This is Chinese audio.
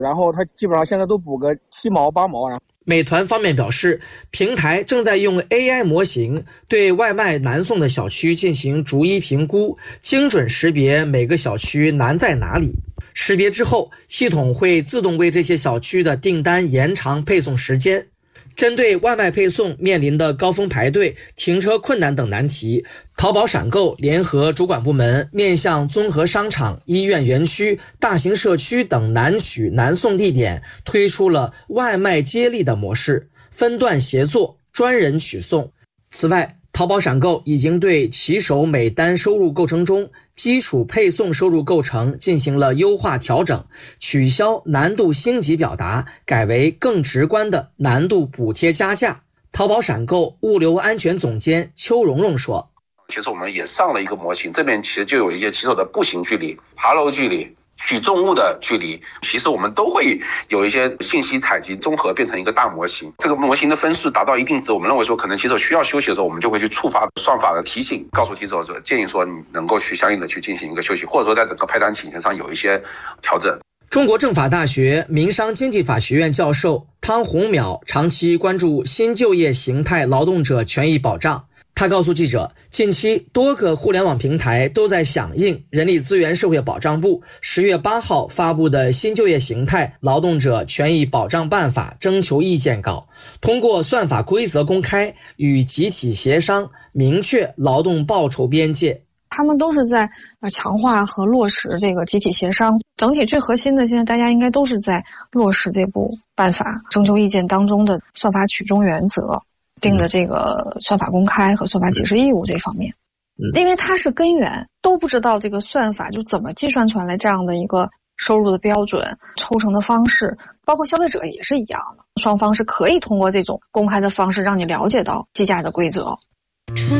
然后它基本上现在都补个7毛8毛。 美团方面表示，平台正在用 AI 模型对外卖难送的小区进行逐一评估，精准识别每个小区难在哪里。识别之后，系统会自动为这些小区的订单延长配送时间。针对外卖配送面临的高峰排队、停车困难等难题，淘宝闪购联合主管部门面向综合商场、医院园区、大型社区等难取难送地点，推出了外卖接力的模式，分段协作，专人取送。此外，淘宝闪购已经对骑手每单收入构成中基础配送收入构成进行了优化调整，取消难度星级表达，改为更直观的难度补贴加价。淘宝闪购物流安全总监邱蓉蓉说， 其实我们也上了一个模型，这边其实就有一些骑手的步行距离、爬楼距离、取重物的距离，其实我们都会有一些信息采集综合变成一个大模型。这个模型的分数达到一定值，我们认为说可能骑手需要休息的时候，我们就会去触发算法的提醒，告诉骑手建议说你能够去相应的去进行一个休息，或者说在整个派单请求上有一些调整。 中国政法大学民商经济法学院教授汤洪淼长期关注新就业形态劳动者权益保障。他告诉记者，近期多个互联网平台都在响应人力资源社会保障部10月8号发布的新就业形态劳动者权益保障办法征求意见稿，通过算法规则公开与集体协商，明确劳动报酬边界。 他们都是在强化和落实这个集体协商，整体最核心的现在大家应该都是在落实这部办法征求意见当中的算法取中原则定的这个算法公开和算法解释义务这方面，因为它是根源，都不知道这个算法就怎么计算出来这样的一个收入的标准、抽成的方式，包括消费者也是一样的，双方是可以通过这种公开的方式让你了解到计价的规则。